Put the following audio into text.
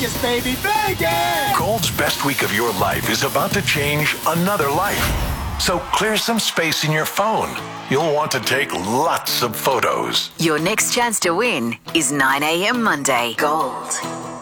Vegas, baby, Vegas! Gold's best week of your life is about to change another life. So clear some space in your phone. You'll want to take lots of photos. Your next chance to win is 9 a.m. Monday. Gold.